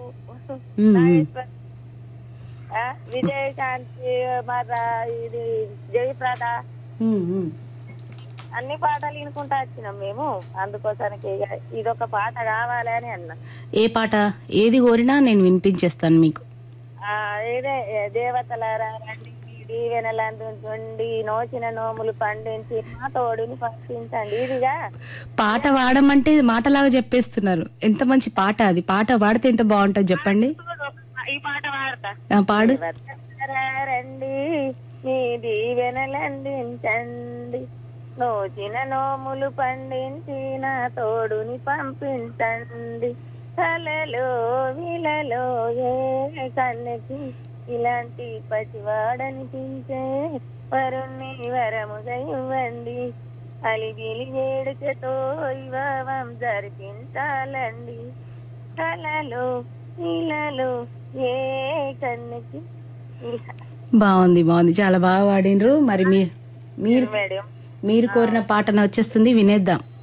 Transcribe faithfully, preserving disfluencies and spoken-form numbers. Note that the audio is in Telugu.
ఉమ్, ఉమ్, నాగేశ్వర్, ఆ, విజయశాంతి, మర ఇది జయప్రద, ఉమ్, ఉమ్. అన్ని పాటలు వినుకుంటా వచ్చినాం మేము. అందుకోసానికి ఇక ఇదొక పాట కావాలి అని అన్నా. ఏ పాట ఏది కోరినా నేను వినిపించేస్తాను మీకు. ఆ ఇదే ఏ, దేవతలారా రండి మీ దీవెనలందుండి నోచిన నోములు పండించి మా తోడుని పంపించండి. ఇదిగా పాట పాడమంటే మాటలాగా చెప్పేస్తున్నారు. ఎంత మంచి పాట అది. పాట పాడితే ఎంత బాగుంటుంది చెప్పండి. ఈ పాట పాడతా. ఆ, పాడు. దేవతలారా రండి మీ దీవెనలందించండి, నోచిన నోములు పండించి నా తోడుని పంపించండి. కలలో విలలో ఏ కన్నెకి ఇలాంటి పసివాడనిపించే వరుణ్ణి వరముగా ఇవ్వండి, అలిగిలి వేడుకతో వివాహం జరిపించాలండి. కలలో ఇలలో ఏ కన్నెకి ఇలా. బాగుంది బాగుంది, చాలా బాగా పాడినరు. మరి మీరు మీరు మేడం మీరు కోరిన పాటన వచ్చేస్తుంది, వినేద్దాం.